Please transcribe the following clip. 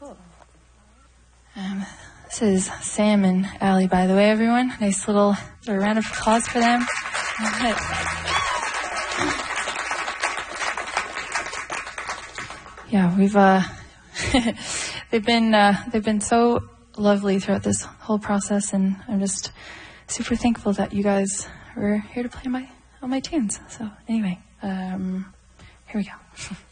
This is Sam and Allie, by the way, everyone. Nice little round of applause for them. Yeah, we've they've been so lovely throughout this whole process, and I'm just super thankful that you guys were here to play on my tunes. So anyway, here we go.